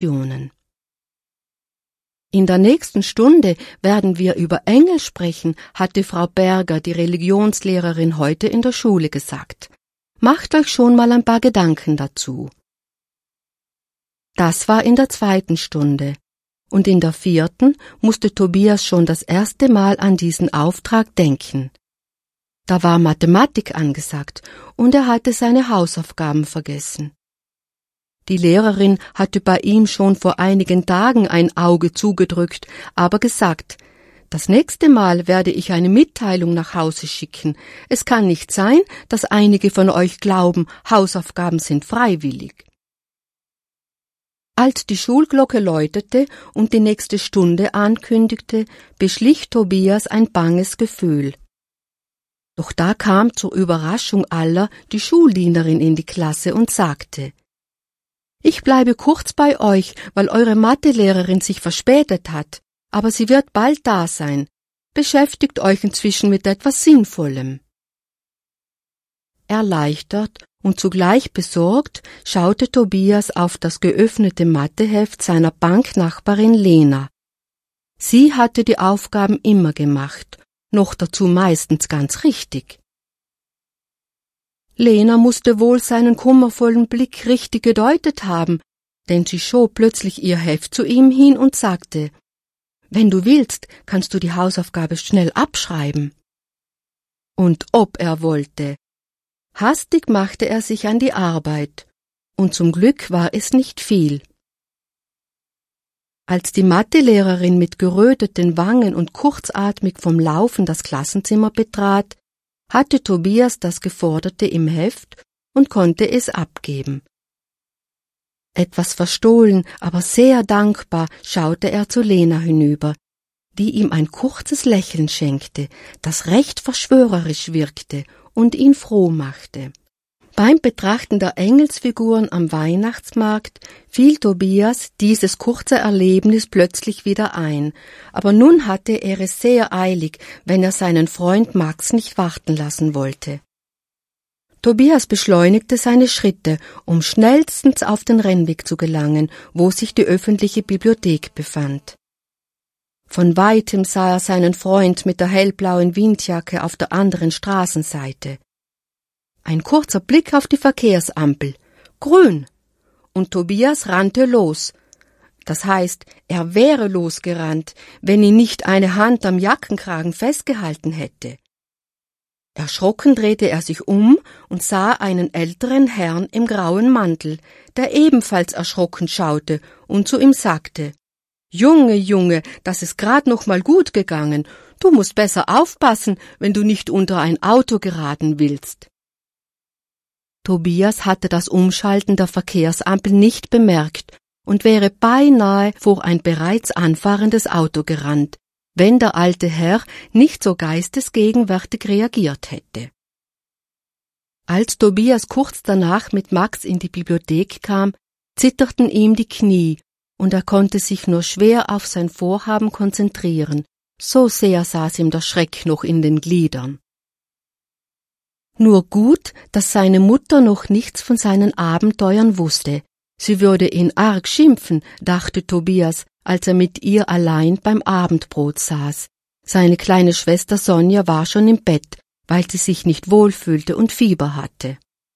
Lektionen. In der nächsten Stunde werden wir über Engel sprechen, hatte Frau Berger, die Religionslehrerin, heute in der Schule gesagt. Macht euch schon mal ein paar Gedanken dazu. Das war in der 2. Stunde. Und in der 4. musste Tobias schon das erste Mal an diesen Auftrag denken. Da war Mathematik angesagt und er hatte seine Hausaufgaben vergessen. Die Lehrerin hatte bei ihm schon vor einigen Tagen ein Auge zugedrückt, aber gesagt, das nächste Mal werde ich eine Mitteilung nach Hause schicken. Es kann nicht sein, dass einige von euch glauben, Hausaufgaben sind freiwillig. Als die Schulglocke läutete und die nächste Stunde ankündigte, beschlich Tobias ein banges Gefühl. Doch da kam zur Überraschung aller die Schuldienerin in die Klasse und sagte, »Ich bleibe kurz bei euch, weil eure Mathelehrerin sich verspätet hat, aber sie wird bald da sein. Beschäftigt euch inzwischen mit etwas Sinnvollem.« Erleichtert und zugleich besorgt schaute Tobias auf das geöffnete Matheheft seiner Banknachbarin Lena. Sie hatte die Aufgaben immer gemacht, noch dazu meistens ganz richtig. Lena musste wohl seinen kummervollen Blick richtig gedeutet haben, denn sie schob plötzlich ihr Heft zu ihm hin und sagte, »Wenn du willst, kannst du die Hausaufgabe schnell abschreiben.« Und ob er wollte. Hastig machte er sich an die Arbeit, und zum Glück war es nicht viel. Als die Mathelehrerin mit geröteten Wangen und kurzatmig vom Laufen das Klassenzimmer betrat, hatte Tobias das Geforderte im Heft und konnte es abgeben. Etwas verstohlen, aber sehr dankbar schaute er zu Lena hinüber, die ihm ein kurzes Lächeln schenkte, das recht verschwörerisch wirkte und ihn froh machte. Beim Betrachten der Engelsfiguren am Weihnachtsmarkt fiel Tobias dieses kurze Erlebnis plötzlich wieder ein, aber nun hatte er es sehr eilig, wenn er seinen Freund Max nicht warten lassen wollte. Tobias beschleunigte seine Schritte, um schnellstens auf den Rennweg zu gelangen, wo sich die öffentliche Bibliothek befand. Von weitem sah er seinen Freund mit der hellblauen Windjacke auf der anderen Straßenseite. Ein kurzer Blick auf die Verkehrsampel. Grün. Und Tobias rannte los. Das heißt, er wäre losgerannt, wenn ihn nicht eine Hand am Jackenkragen festgehalten hätte. Erschrocken drehte er sich um und sah einen älteren Herrn im grauen Mantel, der ebenfalls erschrocken schaute und zu ihm sagte, »Junge, Junge, das ist grad noch mal gut gegangen. Du musst besser aufpassen, wenn du nicht unter ein Auto geraten willst.« Tobias hatte das Umschalten der Verkehrsampel nicht bemerkt und wäre beinahe vor ein bereits anfahrendes Auto gerannt, wenn der alte Herr nicht so geistesgegenwärtig reagiert hätte. Als Tobias kurz danach mit Max in die Bibliothek kam, zitterten ihm die Knie und er konnte sich nur schwer auf sein Vorhaben konzentrieren, so sehr saß ihm der Schreck noch in den Gliedern. Nur gut, dass seine Mutter noch nichts von seinen Abenteuern wusste. Sie würde ihn arg schimpfen, dachte Tobias, als er mit ihr allein beim Abendbrot saß. Seine kleine Schwester Sonja war schon im Bett, weil sie sich nicht wohlfühlte und Fieber hatte.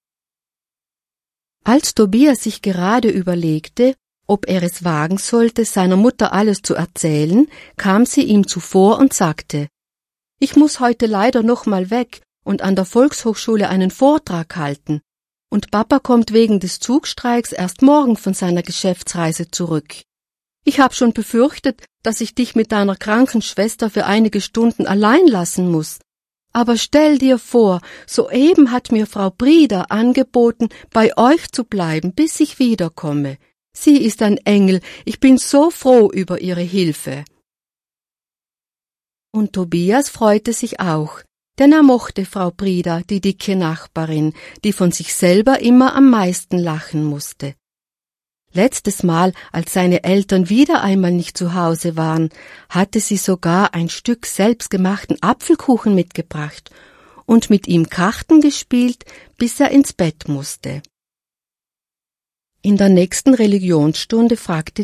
Als Tobias sich gerade überlegte, ob er es wagen sollte, seiner Mutter alles zu erzählen, kam sie ihm zuvor und sagte, »Ich muss heute leider noch mal weg und an der Volkshochschule einen Vortrag halten. Und Papa kommt wegen des Zugstreiks erst morgen von seiner Geschäftsreise zurück. Ich habe schon befürchtet, dass ich dich mit deiner kranken Schwester für einige Stunden allein lassen muss. Aber stell dir vor, soeben hat mir Frau Brieder angeboten, bei euch zu bleiben, bis ich wiederkomme. Sie ist ein Engel, ich bin so froh über ihre Hilfe.« Und Tobias freute sich auch, denn er mochte Frau Brieder, die dicke Nachbarin, die von sich selber immer am meisten lachen musste. Letztes Mal, als seine Eltern wieder einmal nicht zu Hause waren, hatte sie sogar ein Stück selbstgemachten Apfelkuchen mitgebracht und mit ihm Karten gespielt, bis er ins Bett musste. In der nächsten Religionsstunde fragte